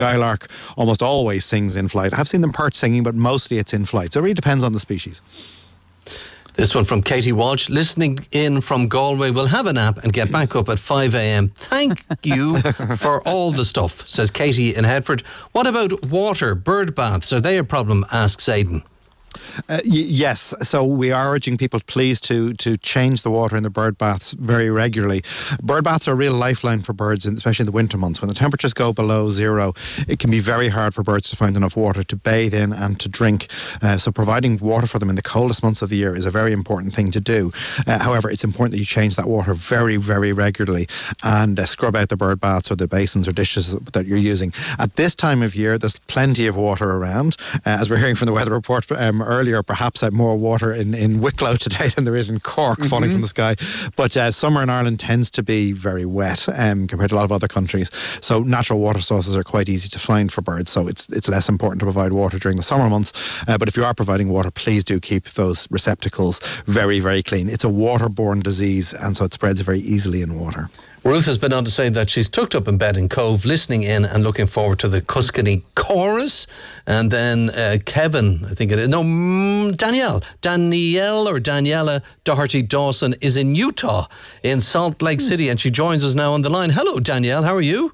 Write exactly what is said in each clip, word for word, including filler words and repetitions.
skylark almost always sings in flight. I've seen them perch singing, but mostly it's in flight. So it really depends on the species. This one from Katie Walsh, listening in from Galway. We'll have a nap and get back up at five a.m. Thank you for all the stuff, says Katie in Headford. What about water, bird baths? Are they a problem? Asks Aidan. Uh, y- yes, so we are urging people please to to change the water in the bird baths very regularly. Bird baths are a real lifeline for birds, especially in the winter months. When the temperatures go below zero, it can be very hard for birds to find enough water to bathe in and to drink. Uh, so providing water for them in the coldest months of the year is a very important thing to do. Uh, however, it's important that you change that water very, very regularly and uh, scrub out the bird baths or the basins or dishes that you're using. At this time of year, there's plenty of water around. Uh, as we're hearing from the weather report um, earlier, perhaps had more water in, in Wicklow today than there is in Cork mm-hmm. falling from the sky. But uh, summer in Ireland tends to be very wet um, compared to a lot of other countries. So natural water sources are quite easy to find for birds. So it's it's less important to provide water during the summer months. Uh, but if you are providing water, please do keep those receptacles very, very clean. It's a waterborne disease, and so it spreads very easily in water. Ruth has been on to say that she's tucked up in bed in Cove, listening in and looking forward to the Tuscany chorus. And then uh, Kevin, I think it is, no, mm, Danielle, Danielle or Daniela Doherty Dawson is in Utah, in Salt Lake City, and she joins us now on the line. Hello, Danielle, how are you?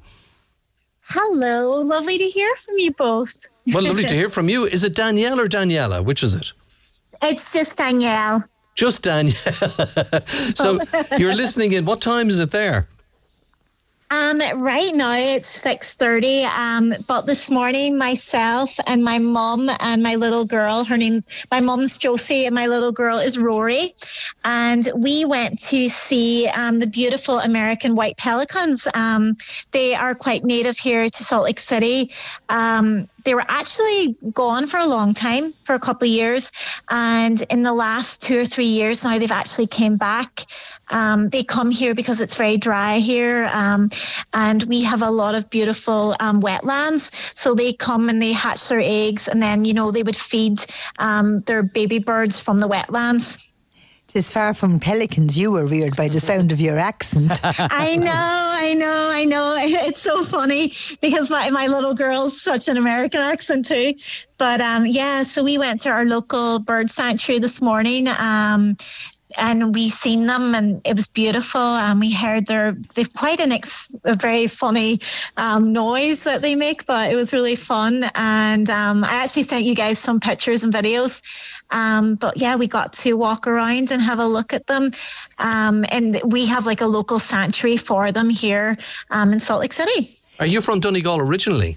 Hello, lovely to hear from you both. Well, lovely to hear from you. Is it Danielle or Daniela? Which is it? It's just Danielle. Just Danielle. So you're listening in. What time is it there? Um, right now it's six thirty, um, but this morning myself and my mum and my little girl, her name, my mum's Josie and my little girl is Rory, and we went to see um, the beautiful American white pelicans. Um, they are quite native here to Salt Lake City. Um, They were actually gone for a long time, for a couple of years. And in the last two or three years now, they've actually came back. Um, they come here because it's very dry here. Um, and we have a lot of beautiful um, wetlands. So they come and they hatch their eggs. And then, you know, they would feed um, their baby birds from the wetlands. It's far from pelicans you were reared by the sound of your accent. I know, I know, I know. It's so funny because my, my little girl's such an American accent too. But um, yeah, so we went to our local bird sanctuary this morning. Um, and we seen them and it was beautiful, and we heard their they've quite an ex, a very funny um, noise that they make, but it was really fun. And um, I actually sent you guys some pictures and videos, um, but yeah, we got to walk around and have a look at them, um, and we have like a local sanctuary for them here um, in Salt Lake City. Are you from Donegal originally?